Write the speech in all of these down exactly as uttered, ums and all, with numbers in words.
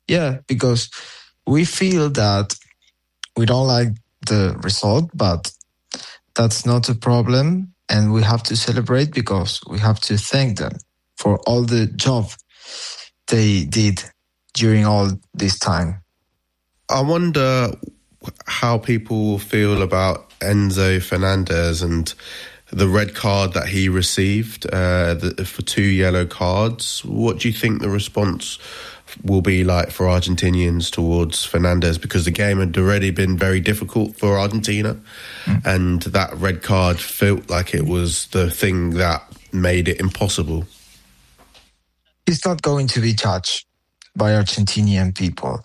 Yeah, because we feel that we don't like the result, but that's not a problem. And we have to celebrate because we have to thank them for all the job they did during all this time. I wonder how people feel about Enzo Fernandez and the red card that he received uh, the, for two yellow cards. What do you think the response will be like for Argentinians towards Fernandez? Because the game had already been very difficult for Argentina, mm. and that red card felt like it was the thing that made it impossible. He's not going to be judged by Argentinian people.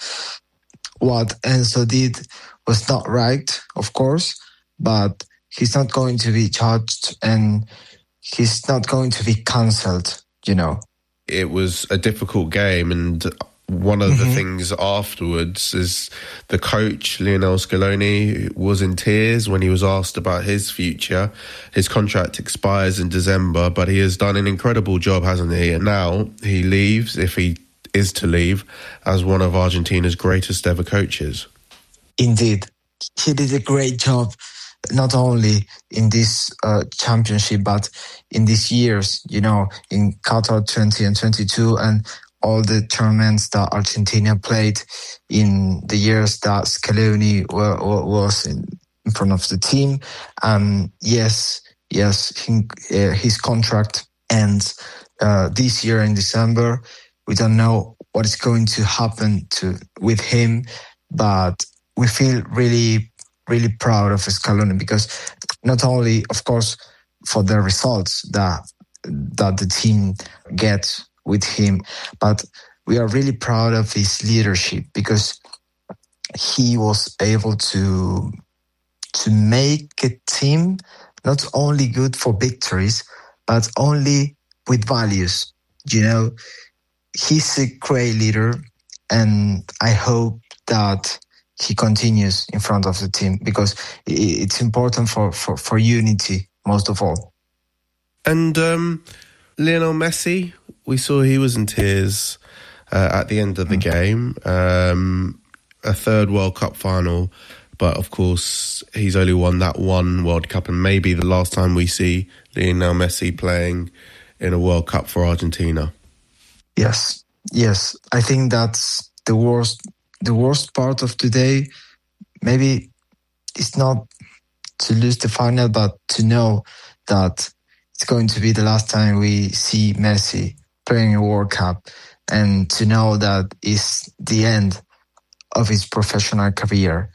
What Enzo did was not right, of course, but he's not going to be judged and he's not going to be cancelled, you know. It was a difficult game, and one of mm-hmm. the things afterwards is the coach, Lionel Scaloni, was in tears when he was asked about his future. His contract expires in December, but he has done an incredible job, hasn't he? And now he leaves, if he is to leave, as one of Argentina's greatest ever coaches. Indeed. He did a great job, not only in this uh, championship, but in these years, you know, in Qatar twenty and twenty-two, and all the tournaments that Argentina played in the years that Scaloni were, were, was in, in front of the team. And yes, yes, he, uh, his contract ends uh, this year in December. We don't know what is going to happen to with him, but we feel really, really proud of Scaloni because not only, of course, for the results that that the team gets with him, but we are really proud of his leadership because he was able to to make a team not only good for victories, but only with values. You know, he's a great leader, and I hope that he continues in front of the team because it's important for, for, for unity, most of all. And um, Lionel Messi, we saw he was in tears uh, at the end of the mm. game. Um, a third World Cup final, but of course he's only won that one World Cup, and maybe the last time we see Lionel Messi playing in a World Cup for Argentina. Yes, yes. I think that's the worst the worst part of today. Maybe it's not to lose the final, but to know that it's going to be the last time we see Messi playing a World Cup, and to know that it's the end of his professional career.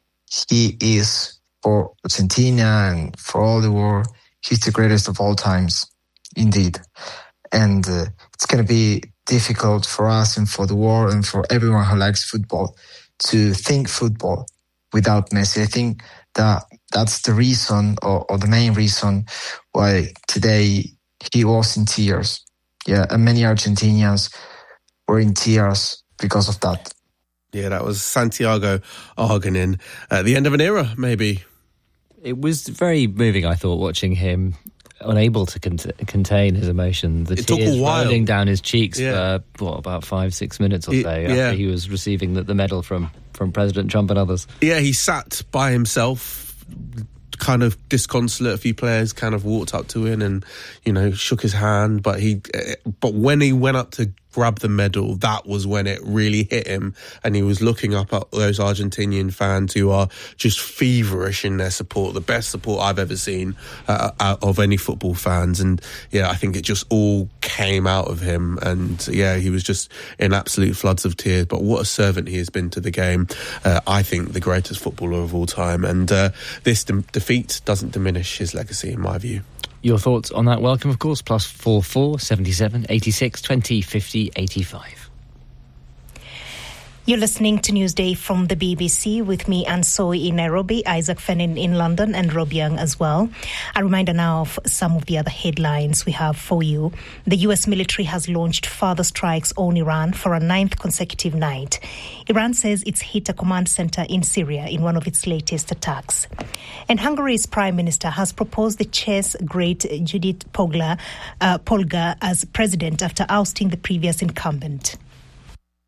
He is, for Argentina and for all the world, he's the greatest of all times, indeed. And uh, it's going to be difficult for us and for the world and for everyone who likes football to think football without Messi. I think that that's the reason or, or the main reason why today he was in tears. Yeah, and many Argentinians were in tears because of that. Yeah, that was Santiago Arganin at the end of an era, maybe. It was very moving, I thought, watching him unable to cont- contain his emotion. The it tears took a while. rolling down his cheeks yeah. for, what, about five, six minutes or so it, after yeah. he was receiving the, the medal from, from President Trump and others. Yeah, he sat by himself, kind of disconsolate. A few players kind of walked up to him and, you know, shook his hand. But he, but when he went up to grab the medal, that was when it really hit him, and he was looking up at those Argentinian fans who are just feverish in their support, the best support I've ever seen uh, out of any football fans. And yeah, I think it just all came out of him, and yeah, he was just in absolute floods of tears. But what a servant he has been to the game. uh, I think the greatest footballer of all time, and uh, this de- defeat doesn't diminish his legacy in my view. Your thoughts on that? Welcome, of course. Plus four four seventy-seven eighty-six twenty fifty eighty-five. You're listening to Newsday from the B B C with me, Anne Soy in Nairobi, Isaac Fenin in London, and Rob Young as well. A reminder now of some of the other headlines we have for you. The U S military has launched further strikes on Iran for a ninth consecutive night. Iran says it's hit a command center in Syria in one of its latest attacks. And Hungary's prime minister has proposed the chess great Judith Polgar, uh, Polgar as president after ousting the previous incumbent.